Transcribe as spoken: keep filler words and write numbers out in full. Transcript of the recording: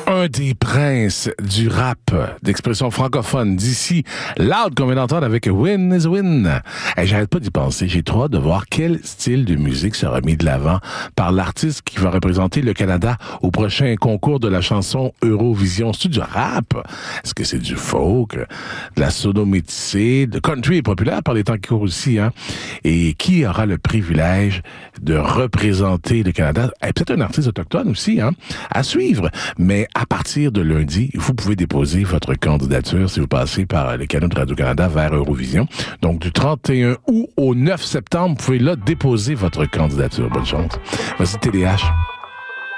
un des princes du rap d'expression francophone d'ici, Loud qu'on vient d'entendre avec Win is Win. Et j'arrête pas d'y penser. J'ai trop hâte de voir quel style de musique sera mis de l'avant par l'artiste qui va représenter le Canada au prochain concours de la chanson Eurovision. C'est-tu du rap? Est-ce que c'est du folk? De la sono-métissée? Le country est populaire par les temps qui courent aussi, hein? Et qui aura le privilège de représenter le Canada? Et peut-être un artiste autochtone aussi, hein? À suivre. Mais à partir de lundi, vous pouvez déposer votre candidature si vous passez par les canaux de Radio-Canada vers Eurovision. Donc, du trente et un août au neuf septembre, vous pouvez là déposer votre candidature. Bonne chance. Voici T D H.